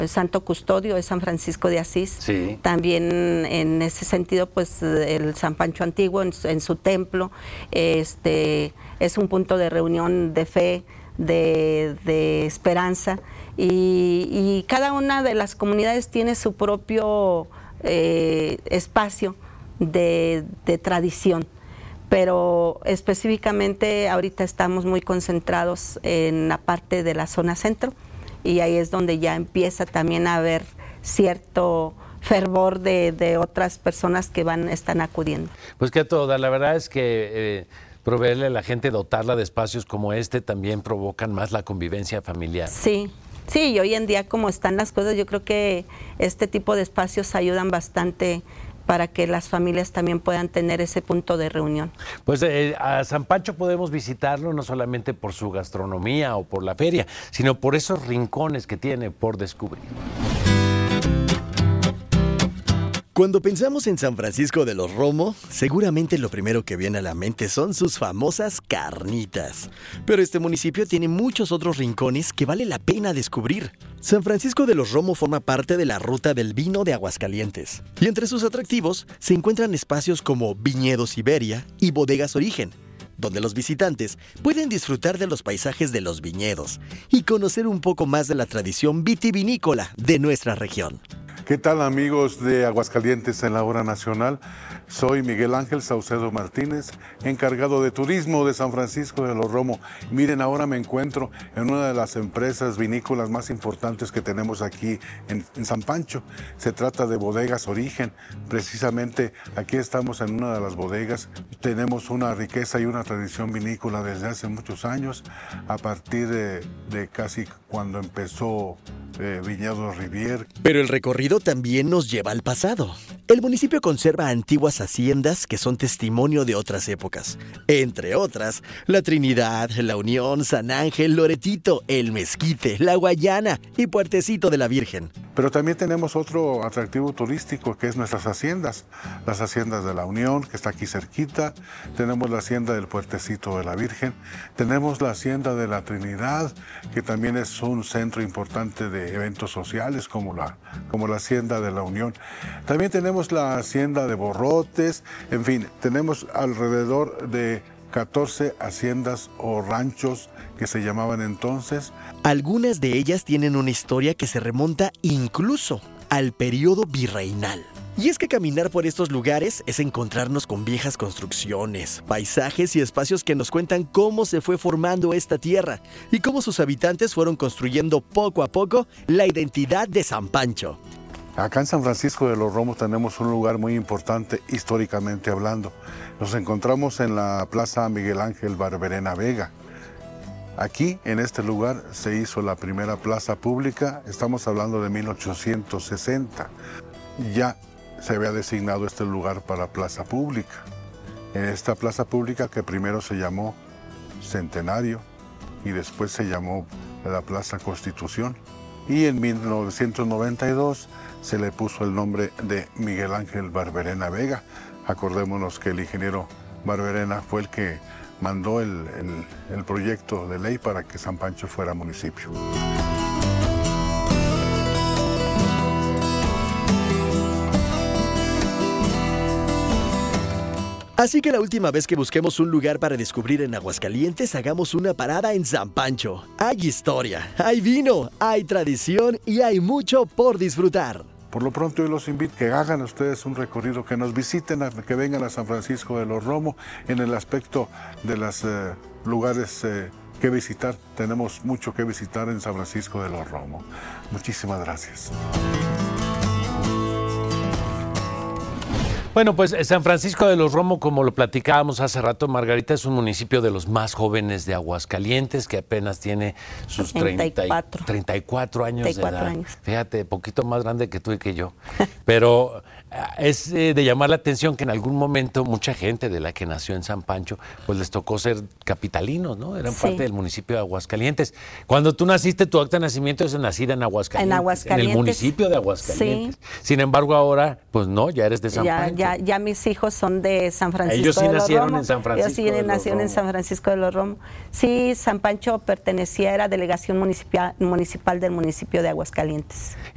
santo custodio es San Francisco de Asís. Sí. También en ese sentido, pues el San Pancho Antiguo en su templo es un punto de reunión de fe, de esperanza, y cada una de las comunidades tiene su propio espacio de tradición. Pero específicamente ahorita estamos muy concentrados en la parte de la zona centro, y ahí es donde ya empieza también a haber cierto fervor de otras personas que están acudiendo. Pues que a toda, la verdad es que proveerle a la gente, dotarla de espacios como este también provocan más la convivencia familiar. Sí, y hoy en día como están las cosas, yo creo que este tipo de espacios ayudan bastante para que las familias también puedan tener ese punto de reunión. Pues a San Pancho podemos visitarlo no solamente por su gastronomía o por la feria, sino por esos rincones que tiene por descubrir. Cuando pensamos en San Francisco de los Romo, seguramente lo primero que viene a la mente son sus famosas carnitas. Pero este municipio tiene muchos otros rincones que vale la pena descubrir. San Francisco de los Romo forma parte de la Ruta del Vino de Aguascalientes. Y entre sus atractivos se encuentran espacios como Viñedos Iberia y Bodegas Origen, donde los visitantes pueden disfrutar de los paisajes de los viñedos y conocer un poco más de la tradición vitivinícola de nuestra región. ¿Qué tal, amigos de Aguascalientes en la Hora Nacional? Soy Miguel Ángel Saucedo Martínez, encargado de turismo de San Francisco de los Romo. Miren, ahora me encuentro en una de las empresas vinícolas más importantes que tenemos aquí en San Pancho. Se trata de Bodegas Origen. Precisamente aquí estamos en una de las bodegas. Tenemos una riqueza y una tradición vinícola desde hace muchos años, a partir de casi cuando empezó Viñedos Rivier. Pero el recorrido también nos lleva al pasado. El municipio conserva antiguas haciendas que son testimonio de otras épocas. Entre otras, La Trinidad, La Unión, San Ángel, Loretito, El Mezquite, La Guayana y Puertecito de la Virgen. Pero también tenemos otro atractivo turístico, que es nuestras haciendas. Las haciendas de La Unión, que está aquí cerquita. Tenemos la hacienda del Puertecito de la Virgen. Tenemos la hacienda de La Trinidad, que también es un centro importante de eventos sociales, como la hacienda de La Unión. También tenemos la hacienda de Borrotes. En fin, tenemos alrededor de 14 haciendas o ranchos que se llamaban entonces. Algunas de ellas tienen una historia que se remonta incluso al periodo virreinal. Y es que caminar por estos lugares es encontrarnos con viejas construcciones, paisajes y espacios que nos cuentan cómo se fue formando esta tierra y cómo sus habitantes fueron construyendo poco a poco la identidad de San Pancho. Acá en San Francisco de los Romos tenemos un lugar muy importante históricamente hablando. Nos encontramos en la Plaza Miguel Ángel Barberena Vega. Aquí, en este lugar, se hizo la primera plaza pública. Estamos hablando de 1860. Ya se había designado este lugar para plaza pública. En esta plaza pública, que primero se llamó Centenario y después se llamó la Plaza Constitución. Y en 1992 se le puso el nombre de Miguel Ángel Barberena Vega. Acordémonos que el ingeniero Barberena fue el que mandó el proyecto de ley para que San Pancho fuera municipio. Así que la última vez que busquemos un lugar para descubrir en Aguascalientes, hagamos una parada en San Pancho. Hay historia, hay vino, hay tradición y hay mucho por disfrutar. Por lo pronto yo los invito a que hagan ustedes un recorrido, que nos visiten, que vengan a San Francisco de los Romo en el aspecto de los lugares que visitar. Tenemos mucho que visitar en San Francisco de los Romo. Muchísimas gracias. Bueno, pues San Francisco de los Romo, como lo platicábamos hace rato, Margarita, es un municipio de los más jóvenes de Aguascalientes, que apenas tiene sus 34 años de edad. Años. Fíjate, poquito más grande que tú y que yo. Pero es de llamar la atención que en algún momento mucha gente de la que nació en San Pancho, pues les tocó ser capitalinos, ¿no? Eran parte del municipio de Aguascalientes. Cuando tú naciste, tu acta de nacimiento es nacida en Aguascalientes. En Aguascalientes. En el municipio de Aguascalientes. Sí. Sin embargo, ahora, pues no, ya eres de San Pancho. Ya mis hijos son de San Francisco Ellos sí de los nacieron Romo. En San Francisco. Ellos sí nacieron en San Francisco de los Romo. Sí, San Pancho era delegación municipal del municipio de Aguascalientes.